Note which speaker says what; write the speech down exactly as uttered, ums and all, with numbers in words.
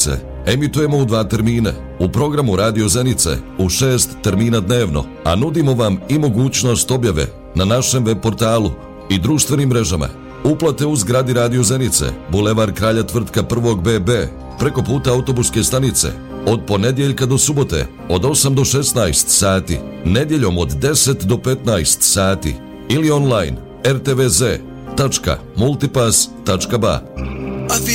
Speaker 1: Zenice emitujemo u dva termina. U programu Radio Zenice u šest termina dnevno, a nudimo vam i mogućnost objave na našem web portalu i društvenim mrežama. Uplate u zgradi Radio Zenice, Bulevar Kralja Tvrtka prvog B B, preko puta autobuske stanice, od ponedjeljka do subote, od osam do šesnaest sati, nedjeljom od deset do petnaest sati, ili online r t v z tačka multipass tačka b a.